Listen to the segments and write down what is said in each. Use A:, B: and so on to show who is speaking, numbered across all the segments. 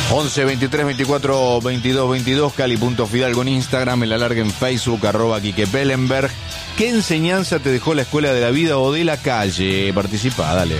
A: 11 23 24 22 22, Cali.Fidalgo en Instagram, el alargue en Facebook, @Quique Pellenberg. ¿Qué enseñanza te dejó la escuela de la vida o de la calle? Participa, dale.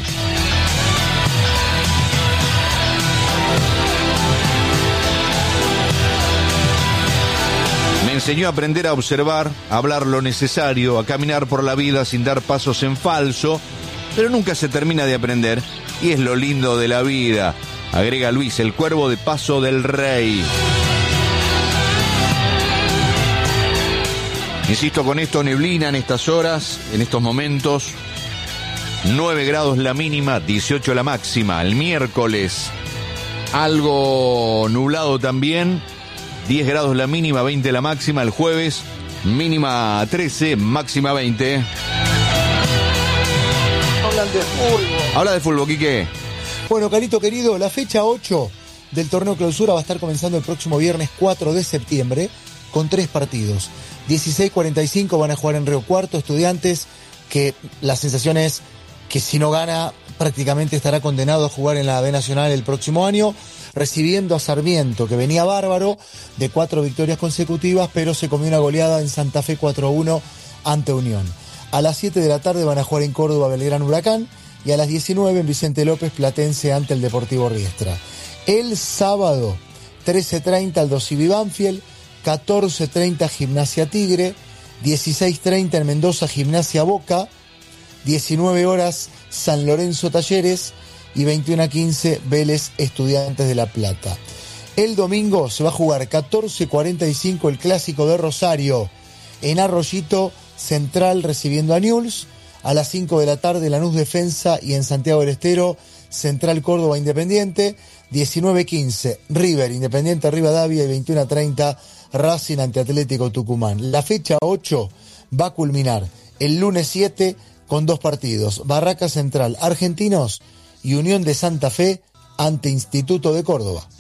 A: Me enseñó a aprender a observar, a hablar lo necesario, a caminar por la vida sin dar pasos en falso, pero nunca se termina de aprender, y es lo lindo de la vida. Agrega Luis, el cuervo de Paso del Rey. Insisto con esto, neblina en estas horas, en estos momentos. 9 grados la mínima, 18 la máxima. El miércoles, algo nublado también. 10 grados la mínima, 20 la máxima. El jueves, mínima 13, máxima 20.
B: Hablan de fútbol.
A: Habla de fútbol, Quique.
B: Bueno, Carito querido, la fecha 8 del torneo clausura va a estar comenzando el próximo viernes 4 de septiembre con 3 partidos. 16:45 van a jugar en Río Cuarto, Estudiantes, que la sensación es que si no gana prácticamente estará condenado a jugar en la B Nacional el próximo año, recibiendo a Sarmiento, que venía bárbaro de 4 victorias consecutivas, pero se comió una goleada en Santa Fe 4-1 ante Unión. A las 7 de la tarde van a jugar en Córdoba Belgrano Huracán, y a las 19 en Vicente López Platense ante el Deportivo Riestra. El sábado, 13:30 Aldo Civi Banfield, 14:30 Gimnasia Tigre, 16:30 en Mendoza Gimnasia Boca, 19 horas San Lorenzo Talleres y 21:15 Vélez Estudiantes de La Plata. El domingo se va a jugar 14:45 el Clásico de Rosario en Arroyito, Central recibiendo a Newell's. A las 5 de la tarde Lanús Defensa y en Santiago del Estero Central Córdoba Independiente. 19:15 River Independiente Rivadavia y 21:30 Racing ante Atlético Tucumán. La fecha 8 va a culminar el lunes 7 con 2 partidos. Barraca Central Argentinos y Unión de Santa Fe ante Instituto de Córdoba.